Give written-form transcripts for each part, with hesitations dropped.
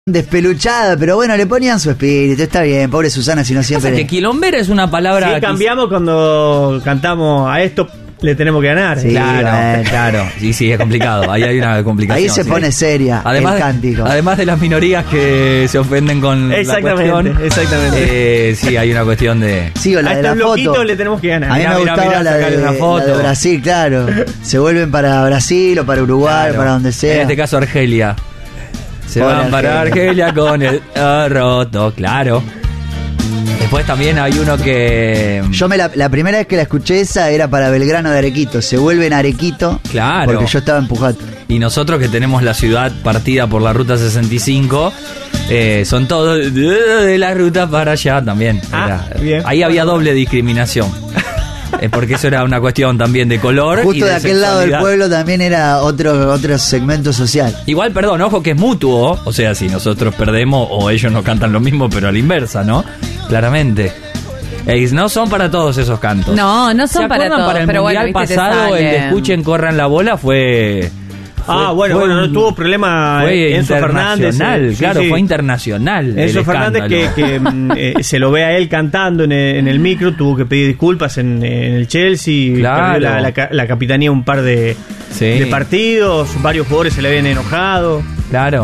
despeluchada, pero bueno, le ponían su espíritu, está bien, pobre Susana, si no siempre... Pasa que quilombera es una palabra... Sí, cambiamos cuando cantamos a esto, le tenemos que ganar. Sí, Claro, claro. Sí, es complicado. Ahí hay una complicación. Ahí se pone seria además el cántico. Además de las minorías que se ofenden con la cuestión. Exactamente. Sí, hay una cuestión de... Sí, o la a de la estos foto. loquitos le tenemos que ganar. A mí me gustaba la de Brasil, claro. Se vuelven para Brasil o para Uruguay, Claro. para donde sea. En este caso Argelia. Se Pobre van para Argelia con el roto, claro. Después también hay uno que... Yo la primera vez que la escuché esa era para Belgrano de Arequito. Se vuelven a Arequito. Claro. Porque yo estaba en Pujato. Y nosotros que tenemos la ciudad partida por la ruta 65, son todos de la ruta para allá también. Bien. Ahí había doble discriminación. Porque eso era una cuestión también de color. Justo y de aquel lado del sexualidad. pueblo también era otro segmento social. Igual, perdón, ojo que es mutuo. O sea, si nosotros perdemos o ellos no cantan lo mismo, pero a la inversa, ¿no? Claramente. No son para todos esos cantos. No son para todos. Para el pero mundial bueno, viste, pasado, el de salen. escuchen, corran la bola fue No tuvo problema fue Enzo Fernández. internacional, claro, fue internacional. Enzo el Fernández escándalo. que se lo ve a él cantando en el micro, tuvo que pedir disculpas en el Chelsea, Claro. perdió la capitanía un par de partidos, varios jugadores se le habían enojado. Claro.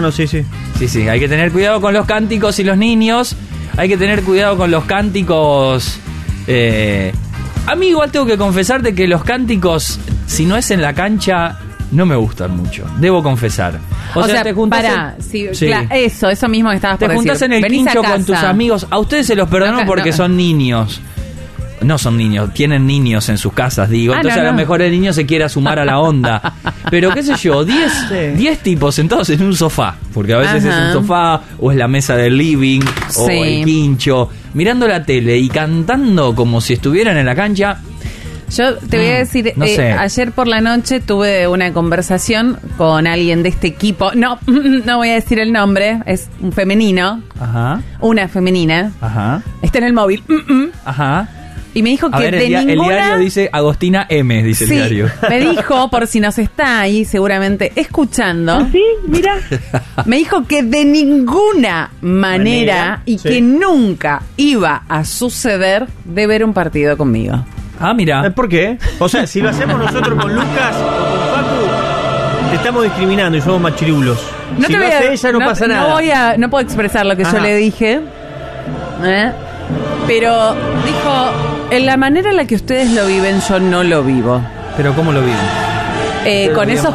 Sí. Hay que tener cuidado con los cánticos y los niños. Hay que tener cuidado con los cánticos. A mí igual tengo que confesarte que los cánticos, si no es en la cancha, no me gustan mucho. Debo confesar. O sea, te juntás eso mismo que estabas por te decir. juntás en el Venís a quincho con casa. tus amigos. A ustedes se los perdono porque son niños. No son niños, tienen niños en sus casas, digo. Entonces a lo mejor el niño se quiera sumar a la onda. Pero qué sé yo, 10 tipos sentados en un sofá. Porque a veces es un sofá, o es la mesa del living, o el quincho, mirando la tele y cantando como si estuvieran en la cancha. Yo te voy a decir, no sé. ayer por la noche tuve una conversación con alguien de este equipo. No voy a decir el nombre, es un femenino. Ajá. Una femenina. Ajá. Está en el móvil. Ajá. Y me dijo que ver, de el ninguna... diario dice Agostina M, dice el diario. Me dijo, por si nos está ahí seguramente escuchando. Sí, mira. Me dijo que de ninguna manera y que nunca iba a suceder de ver un partido conmigo. Ah, mira. ¿Por qué? O sea, si lo hacemos nosotros con Lucas o con Facu, te estamos discriminando y somos machirulos. Si lo hace ella no pasa nada. No puedo expresar lo que yo le dije. Pero dijo, en la manera en la que ustedes lo viven, yo no lo vivo. ¿Pero cómo lo viven? Con esos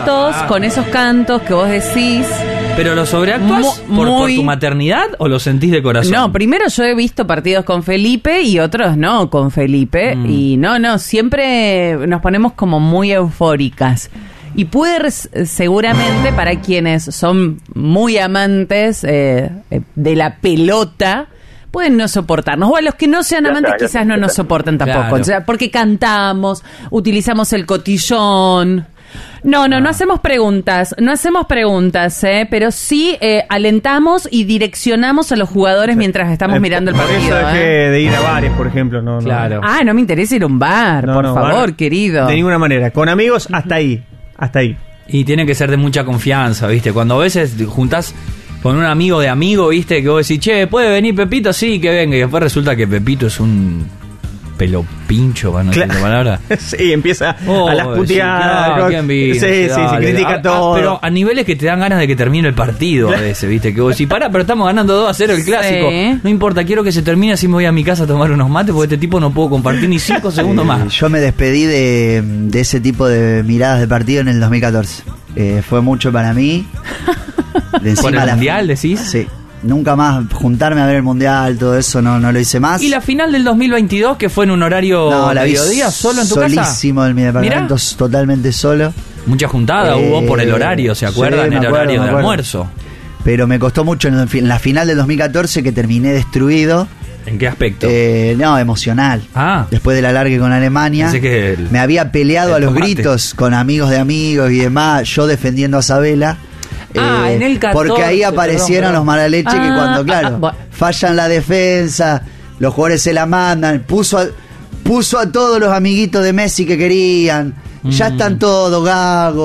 cantos que vos decís. ¿Pero lo sobreactúas por tu maternidad o lo sentís de corazón? No, primero yo he visto partidos con Felipe y otros no con Felipe. Y siempre nos ponemos como muy eufóricas. Y puede seguramente para quienes son muy amantes de la pelota, pueden no soportarnos. O a los que no sean amantes quizás no nos soportan tampoco. Claro. O sea, porque cantamos, utilizamos el cotillón. No hacemos preguntas, pero sí alentamos y direccionamos a los jugadores mientras estamos mirando el Por partido. eso dejé de ir a bares, por ejemplo. Claro. No me interesa ir a un bar, por favor, bar, querido. De ninguna manera. Con amigos, hasta ahí. Y tiene que ser de mucha confianza, ¿viste? Cuando a veces juntás con un amigo de amigo, ¿viste? Que vos decís, che, ¿puede venir Pepito? Sí, que venga. Y después resulta que Pepito es un pelo pincho, ¿no? ¿La palabra? Sí, empieza a las puteadas. ¿Quién vino? Sí, critica todo. Pero a niveles que te dan ganas de que termine el partido a veces, ¿viste? Que vos decís, pero estamos ganando 2-0 el clásico. No importa, quiero que se termine, así me voy a mi casa a tomar unos mates, porque este tipo no puedo compartir ni 5 segundos más. Yo me despedí de ese tipo de miradas de partido en el 2014. Fue mucho para mí. ¿Por el mundial, decís? Sí. Nunca más juntarme a ver el mundial, todo eso no lo hice más. ¿Y la final del 2022 que fue en un horario mediodía, solo en tu casa? Solísimo en mi departamento, totalmente solo. Mucha juntada hubo por el horario, ¿se acuerdan? El horario de almuerzo. Pero me costó mucho en la final del 2014 que terminé destruido. ¿En qué aspecto? Emocional. Después del alargue con Alemania. Me había peleado a los gritos con amigos de amigos y demás, yo defendiendo a Sabela. En el 14, porque ahí aparecieron los malaleches que cuando, fallan la defensa, los jugadores se la mandan, puso a todos los amiguitos de Messi que querían, ya están todos, Gago,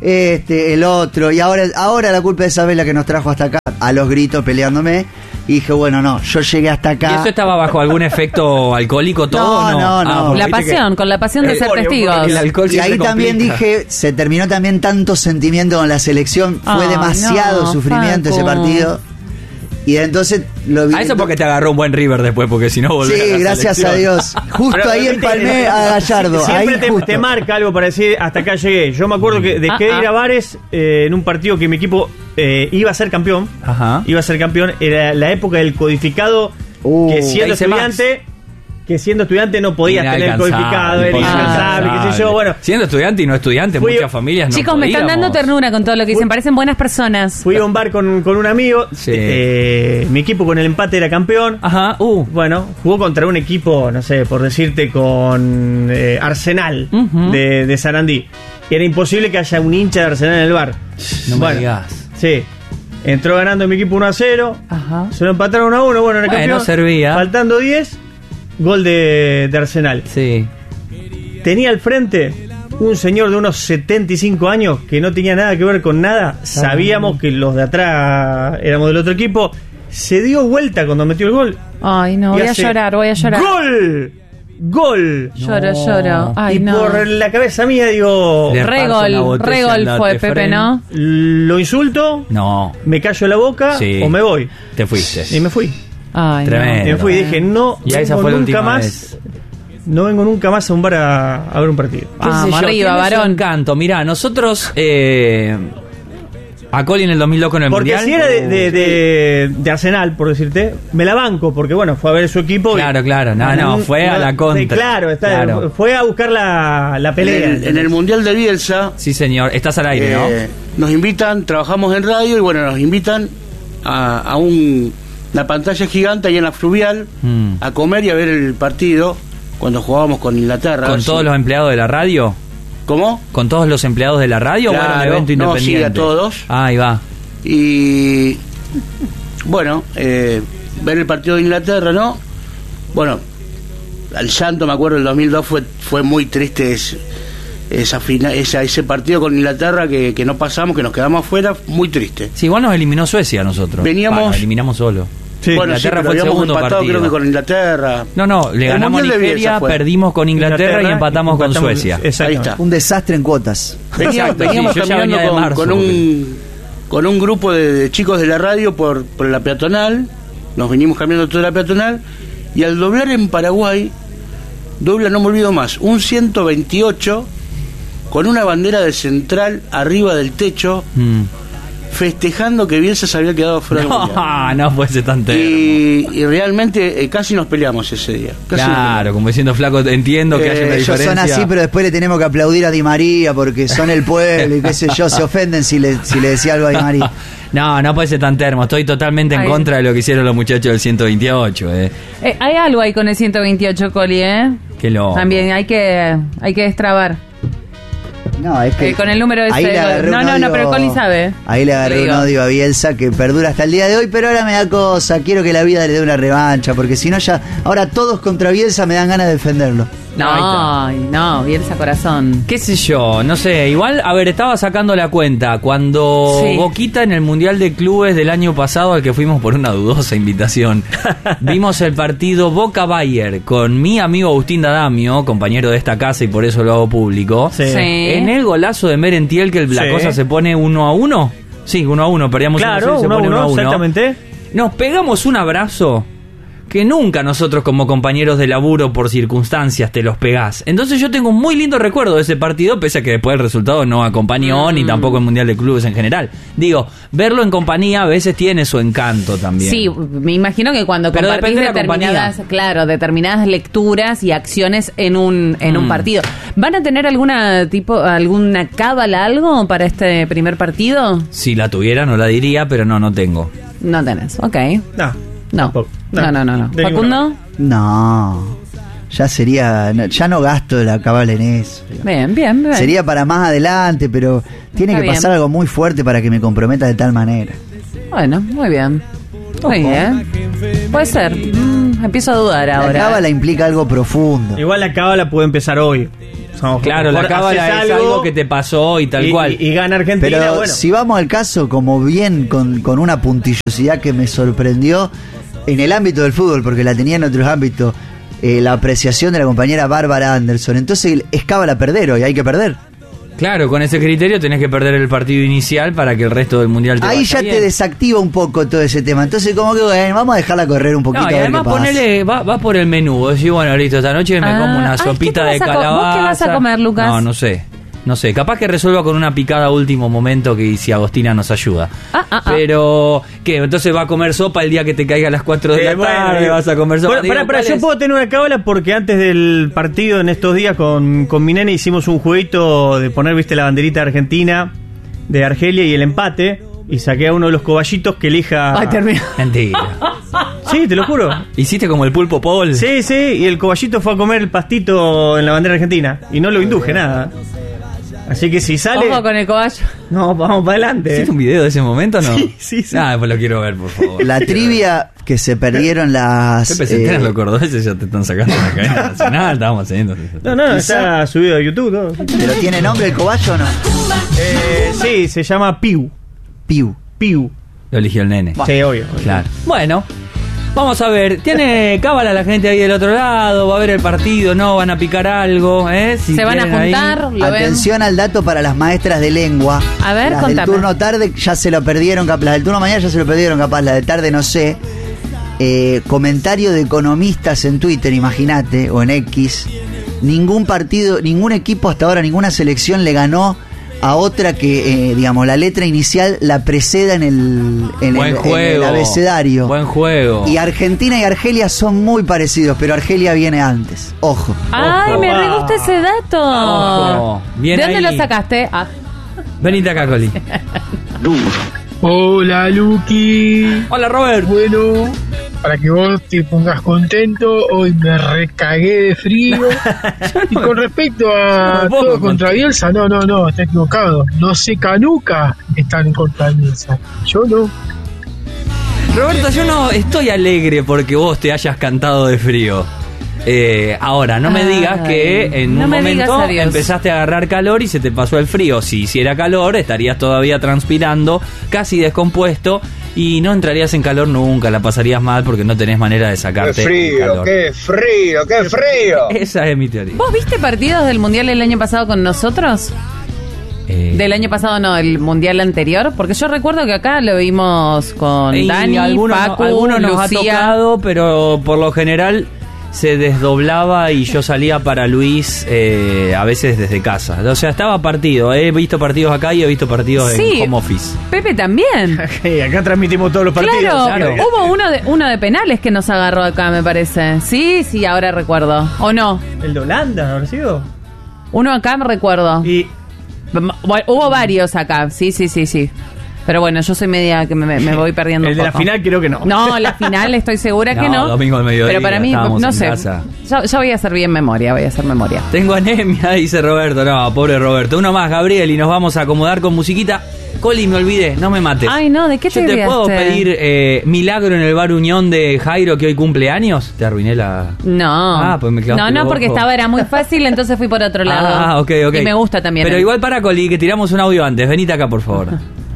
el otro, y ahora la culpa de Isabela que nos trajo hasta acá, a los gritos peleándome. Y dije, bueno, no, yo llegué hasta acá. ¿Y eso estaba bajo algún efecto alcohólico todo? No. La pasión, con la pasión de ser testigos. Y ahí también dije, se terminó también tanto sentimiento con la selección, fue demasiado sufrimiento ese partido. Y entonces lo vi. A eso porque te agarró un buen River después, porque si no volvés. Sí, gracias a Dios. Justo ahí empalmé a Gallardo. Siempre te marca algo para decir, hasta acá llegué. Yo me acuerdo que dejé de ir a bares en un partido que mi equipo iba a ser campeón. Ajá. Iba a ser campeón. Era la época del codificado, que siendo estudiante no podías tener el codificado, era incansable, qué sé yo, bueno. Siendo estudiante y no estudiante, muchas familias no Chicos, podíamos. Me están dando ternura con todo lo que dicen, parecen buenas personas. Fui a un bar con un amigo, mi equipo con el empate era campeón. Ajá, Bueno, jugó contra un equipo, no sé, por decirte, con Arsenal de Sarandí. Era imposible que haya un hincha de Arsenal en el bar. No me digas. Sí. Entró ganando mi equipo 1-0. Ajá. Se lo empataron 1-1, bueno, en el campeón. Servía. Faltando 10. Gol de Arsenal. Sí. Tenía al frente un señor de unos 75 años que no tenía nada que ver con nada. Sabíamos que los de atrás éramos del otro equipo. Se dio vuelta cuando metió el gol. Ay, no, voy a llorar. ¡Gol! Lloro. Ay, y por la cabeza mía digo... Regol fue, Pepe, ¿no? ¿Lo insulto? No. ¿Me callo la boca? Sí. ¿O me voy? Te fuiste. Y me fui. Ay, tremendo. Me fui y dije, no vengo nunca más a un bar a ver un partido. Arriba, varón. Canto. Mirá, nosotros a Coli en el 2002 con el porque Mundial. Porque si era de Arsenal, por decirte, me la banco, porque bueno, fue a ver su equipo. Claro. No, fue a la contra. Claro. Fue a buscar la pelea. En el Mundial de Bielsa. Sí, señor. Estás al aire, ¿no? Nos invitan, trabajamos en radio y bueno, nos invitan a una pantalla gigante ahí en la Fluvial a comer y a ver el partido cuando jugábamos con Inglaterra. ¿Con todos los empleados de la radio? ¿Cómo? ¿Con todos los empleados de la radio claro, o era un evento independiente? Sí, a todos. Ahí va. Y bueno, ver el partido de Inglaterra, ¿no? Bueno, al llanto, me acuerdo, el 2002 fue muy triste ese partido con Inglaterra que no pasamos, que nos quedamos afuera, muy triste. Sí, igual nos eliminó Suecia a nosotros. Nos eliminamos solo. Sí. Bueno, Inglaterra fue el segundo partido. Creo que con Inglaterra. No, le ganamos a Nigeria, perdimos con Inglaterra y empatamos con Suecia. Ahí está. Un desastre en cuotas. Veníamos caminando con un grupo de chicos de la radio por la peatonal. Nos venimos caminando toda la peatonal y al doblar en Paraguay, no me olvido más, un 128 con una bandera de Central arriba del techo, festejando que Bielsa se había quedado fuera del Mundial. No puede ser tan termo. Y realmente casi nos peleamos ese día. Claro, como diciendo, flaco, entiendo que haya una diferencia. Ellos son así, pero después le tenemos que aplaudir a Di María porque son el pueblo y qué sé yo, se ofenden si le decía algo a Di María. No puede ser tan termo. Estoy totalmente en contra de lo que hicieron los muchachos del 128. Hay algo ahí con el 128, Coli, Qué loco. También hay que destrabar. No, es que con el número ese. Pero Coli sabe. Ahí le agarré un odio a Bielsa que perdura hasta el día de hoy, pero ahora me da cosa. Quiero que la vida le dé una revancha, porque si no ya. Ahora todos contra Bielsa me dan ganas de defenderlo. No, Bielsa corazón. ¿Qué sé yo? No sé. Igual, a ver, estaba sacando la cuenta. Cuando Boquita en el Mundial de Clubes del año pasado, al que fuimos por una dudosa invitación, vimos el partido Boca-Bayer con mi amigo Agustín D'Adamio, compañero de esta casa y por eso lo hago público. Sí. En el golazo de Merentiel, que la cosa se pone 1-1. Sí, 1-1. Perdíamos 1-0, se pone 1-1. Exactamente. Nos pegamos un abrazo que nunca nosotros como compañeros de laburo por circunstancias te los pegás. Entonces yo tengo un muy lindo recuerdo de ese partido, pese a que después el resultado no acompañó ni tampoco el Mundial de Clubes en general. Digo, verlo en compañía a veces tiene su encanto también. Sí, me imagino que cuando compartís determinadas lecturas y acciones en un partido. ¿Van a tener alguna cábala, algo para este primer partido? Si la tuviera no la diría, pero no tengo. No tenés, ok. No. ¿Facundo? No. Ya no gasto la cabala en eso. Bien. Sería para más adelante, pero tiene que pasar algo muy fuerte para que me comprometa de tal manera. Bueno, muy bien. Muy bien. Puede ser. Empiezo a dudar ahora. La cábala implica algo profundo. Igual la cábala puede empezar hoy. Claro, la cábala es algo que te pasó y tal cual. Y gana Argentina. Pero si vamos al caso, como bien con una puntillosidad que me sorprendió en el ámbito del fútbol, porque la tenía en otros ámbitos, la apreciación de la compañera Bárbara Anderson. Entonces es cábala perder hoy, hay que perder. Claro, con ese criterio tenés que perder el partido inicial para que el resto del mundial te ahí ya bien. Te desactiva un poco todo ese tema. Entonces, como que vamos a dejarla correr un poquito. No, y además ponele, va por el menú. Decís, bueno, listo, esta noche me como una sopita de calabaza. ¿Vos qué vas a comer, Lucas? No sé, capaz que resuelva con una picada a último momento que si Agostina nos ayuda. Pero, ¿qué? Entonces va a comer sopa el día que te caiga a las 4 de la tarde, vas a comer sopa. Pará, yo puedo tener una cábala porque antes del partido en estos días con mi nene hicimos un jueguito de poner, viste, la banderita argentina de Argelia y el empate, y saqué a uno de los coballitos que elija... Ay, termina. Mentira. Sí, te lo juro. ¿Hiciste como el pulpo Paul? Sí, y el coballito fue a comer el pastito en la bandera argentina y no lo induje nada. Así que si sale... Ojo con el cobayo. No, vamos para adelante. ¿Hiciste un video de ese momento o no? Sí. Pues lo quiero ver, por favor. La trivia que se perdieron las... ¿Qué presentan los cordobeses? Ya te están sacando la cadena nacional, estábamos haciendo... No, está subido a YouTube todo. ¿Pero tiene nombre el cobayo o no? Sí, se llama Piu. Lo eligió el nene. Sí, obvio. Claro. Bueno... Vamos a ver, ¿tiene cábala la gente ahí del otro lado? ¿Va a ver el partido? ¿No? ¿Van a picar algo? Si ¿se van a juntar? Atención al dato para las maestras de lengua. A ver, las contame. Del turno tarde ya se lo perdieron, las del turno mañana ya se lo perdieron capaz, la de tarde no sé. Comentario de economistas en Twitter, imagínate, o en X. Ningún equipo hasta ahora, ninguna selección le ganó a otra que, digamos, la letra inicial la preceda en el abecedario. Buen juego. Y Argentina y Argelia son muy parecidos, pero Argelia viene antes. Ojo. ¡Ay, me re gusta ese dato! Ojo. ¿De dónde lo sacaste? Venite acá, Coli. Hola, Luqui. Hola, Robert. Bueno, para que vos te pongas contento, hoy me recagué de frío. Y con respecto a todo contra Bielsa, no, está equivocado. No sé, Canuca están en contra de Bielsa. Yo no. Roberto, yo no estoy alegre porque vos te hayas cantado de frío. Ahora, no me digas que en un momento empezaste a agarrar calor y se te pasó el frío. Si hiciera calor, estarías todavía transpirando, casi descompuesto, y no entrarías en calor nunca, la pasarías mal porque no tenés manera de sacarte el calor. ¡Qué frío! Esa es mi teoría. ¿Vos viste partidos del Mundial el año pasado con nosotros? Del año pasado no, el mundial anterior, porque yo recuerdo que acá lo vimos con Dani, Facu, algunos nos Lucía. Ha tocado, pero por lo general se desdoblaba y yo salía para Luis a veces desde casa. O sea, estaba partido. He visto partidos acá y he visto partidos en home office. Pepe también. Acá transmitimos todos los partidos. Claro. Hubo uno de penales que nos agarró acá, me parece. Sí, ahora recuerdo. ¿O no? ¿El de Holanda, habrá sido? Uno acá me recuerdo. Y hubo varios acá. Sí. Pero bueno, yo soy media que me voy perdiendo un poco. El de la final creo que no. No, la final estoy segura que no. Domingo al mediodía. Pero para mí, no sé. Yo voy a hacer bien memoria, Tengo anemia, dice Roberto. No, pobre Roberto. Uno más, Gabriel, y nos vamos a acomodar con musiquita. Coli, me olvidé, no me mates. Ay, no, ¿de qué te olvidaste? ¿Te puedo pedir Milagro en el Bar Unión de Jairo, que hoy cumple años? Te arruiné la... No. Pues me clavaste No, porque era muy fácil, entonces fui por otro lado. Ok. Y me gusta también. Pero igual para Coli, que tiramos un audio antes. Venite acá, por favor.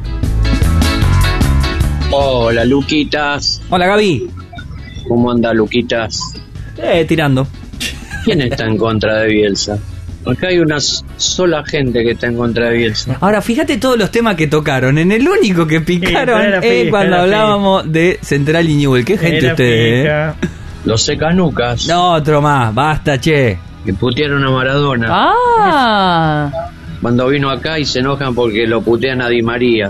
Hola, Luquitas. Hola, Gaby. ¿Cómo anda, Luquitas? Tirando. ¿Quién está en contra de Bielsa? Acá hay una sola gente que está en contra de Bielsa. Ahora, fíjate todos los temas que tocaron. En el único que picaron cuando hablábamos de Central y Newell. ¿Qué gente ustedes? Los secanucas. No, otro más. Basta, che. Que putearon a Maradona. Cuando vino acá y se enojan porque lo putean a Di María.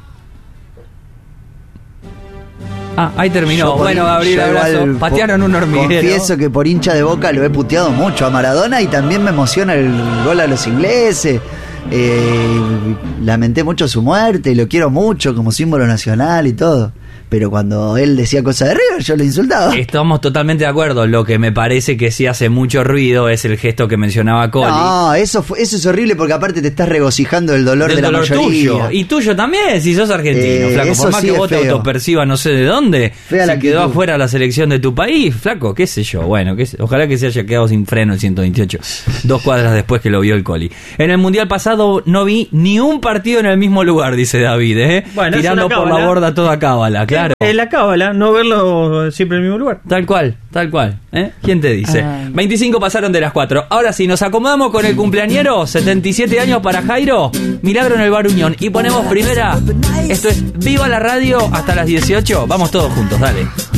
Ahí terminó. Bueno, Gabriel, abrazo. Patearon un hormiguero. Confieso que por hincha de Boca lo he puteado mucho a Maradona y también me emociona el gol a los ingleses. Lamenté mucho su muerte y lo quiero mucho como símbolo nacional y todo. pero cuando él decía cosas de River, yo lo insultaba. Estamos totalmente de acuerdo. Lo que me parece que sí hace mucho ruido es el gesto que mencionaba Coli. No, eso es horrible porque aparte te estás regocijando del dolor de la mayoría. Tuyo. Y tuyo también, si sos argentino, flaco. Por más sí que vos te autopercibas no sé de dónde, si quedó afuera la selección de tu país, flaco, qué sé yo. Bueno, ojalá que se haya quedado sin freno el 128. 2 cuadras después que lo vio el Coli. En el Mundial pasado no vi ni un partido en el mismo lugar, dice David, bueno, tirando por la borda toda cábala, claro. Es la cábala, no verlo siempre en el mismo lugar. Tal cual. ¿Quién te dice? 25 pasaron de las 4. Ahora sí, nos acomodamos con el cumpleañero. 77 años para Jairo. Milagro en el Bar Unión. Y ponemos primera. Esto es Viva la Radio hasta las 18. Vamos todos juntos, dale.